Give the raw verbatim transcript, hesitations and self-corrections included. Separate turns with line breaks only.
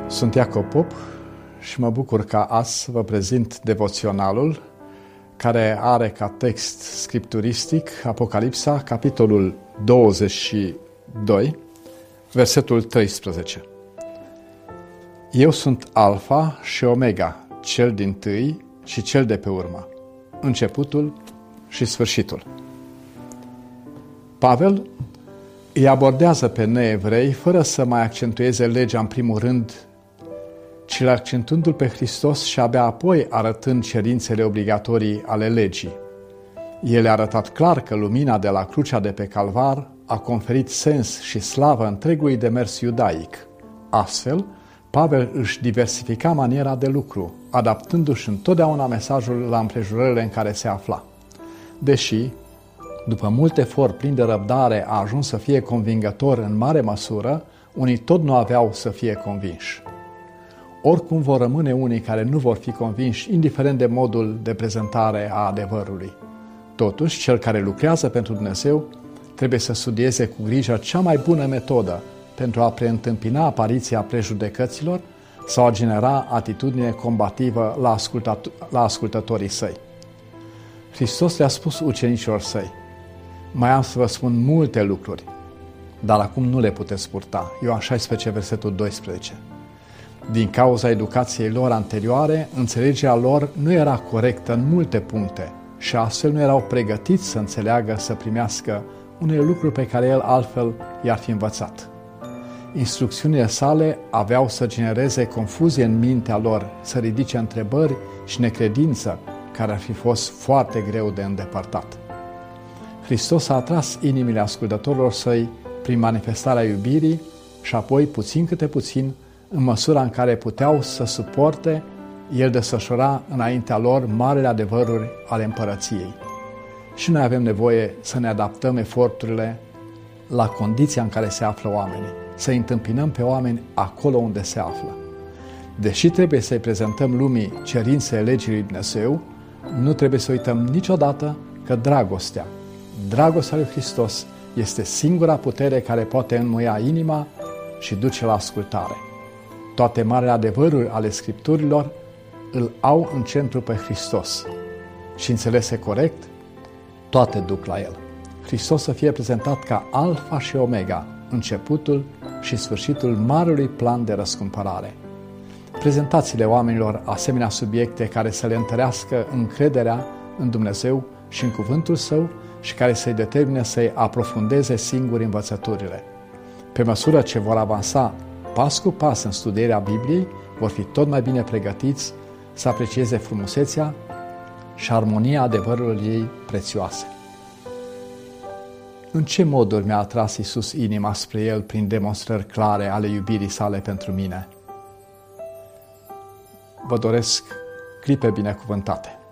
Sunt Iacob Pop și mă bucur ca azi să vă prezint devoționalul care are ca text scripturistic Apocalipsa, capitolul douăzeci și doi, versetul treisprezece. Eu sunt Alfa și Omega, cel dintâi și cel de pe urmă, începutul și sfârșitul. Pavel îi abordează pe neevrei fără să mai accentueze legea în primul rând, ci accentuându-l pe Hristos și abia apoi arătând cerințele obligatorii ale legii. El a arătat clar că lumina de la crucea de pe Calvar a conferit sens și slavă întregului demers iudaic. Astfel, Pavel își diversifica maniera de lucru, adaptându-și întotdeauna mesajul la împrejurările în care se afla. Deși, după mult efort plin de răbdare, a ajuns să fie convingător în mare măsură, unii tot nu aveau să fie convinși. Oricum vor rămâne unii care nu vor fi convinși, indiferent de modul de prezentare a adevărului. Totuși, cel care lucrează pentru Dumnezeu trebuie să studieze cu grijă cea mai bună metodă pentru a preîntâmpina apariția prejudecăților sau a genera atitudine combativă la, ascultat- la ascultătorii săi. Hristos le-a spus ucenicilor săi: mai am să vă spun multe lucruri, dar acum nu le puteți purta. Ioan șaisprezece, versetul doisprezece. Din cauza educației lor anterioare, înțelegerea lor nu era corectă în multe puncte și astfel nu erau pregătiți să înțeleagă, să primească unele lucruri pe care el altfel i-ar fi învățat. Instrucțiunile sale aveau să genereze confuzie în mintea lor, să ridice întrebări și necredință care ar fi fost foarte greu de îndepărtat. Hristos a atras inimile ascultătorilor săi prin manifestarea iubirii și apoi, puțin câte puțin, în măsura în care puteau să suporte, el desfășura înaintea lor marele adevăruri ale împărăției. Și noi avem nevoie să ne adaptăm eforturile la condiția în care se află oamenii, să întâmpinăm pe oameni acolo unde se află. Deși trebuie să-i prezentăm lumii cerințele legii lui Dumnezeu, nu trebuie să uităm niciodată că dragostea, dragostea lui Hristos este singura putere care poate înmuia inima și duce la ascultare. Toate marele adevăruri ale Scripturilor îl au în centru pe Hristos și, înțelese corect, toate duc la El. Hristos să fie prezentat ca Alfa și Omega, începutul și sfârșitul marelui plan de răscumpărare. Prezentați-le oamenilor asemenea subiecte care să le întărească încrederea în Dumnezeu și în cuvântul Său și care să-i determine să-i aprofundeze singuri învățăturile. Pe măsură ce vor avansa pas cu pas în studierea Bibliei, vor fi tot mai bine pregătiți să aprecieze frumusețea și armonia adevărurilor ei prețioase. În ce moduri mi-a atras Iisus inima spre El prin demonstrări clare ale iubirii sale pentru mine? Vă doresc clipe binecuvântate.